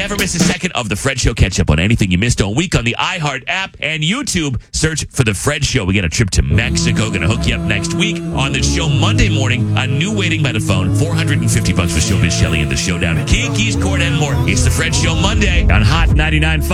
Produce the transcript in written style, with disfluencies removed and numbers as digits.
never miss a second of The Fred Show. Catch up on anything you missed all week on the iHeart app and YouTube. Search for The Fred Show. We got a trip to Mexico. Going to hook you up next week on the show Monday morning. A new waiting by the phone. $450 for Showbiz Shelley and the Showdown. Kiki's Court and more. It's The Fred Show Monday on Hot 99.5.